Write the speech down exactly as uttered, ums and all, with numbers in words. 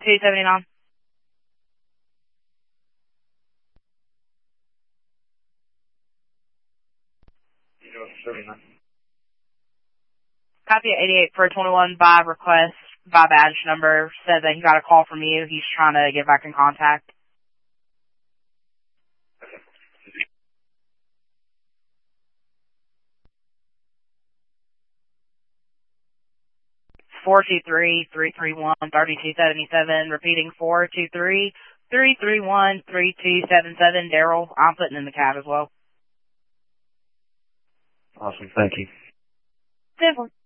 two seventy-nine. Copy at eighty-eight for twenty-one by request, by badge number, said that he got a call from you. He's trying to get back in contact. four two three, three three one, three two seven seven, repeating four two three, three three one, three two seven seven. Daryl, I'm putting in the cab as well. Awesome, thank you. Simple.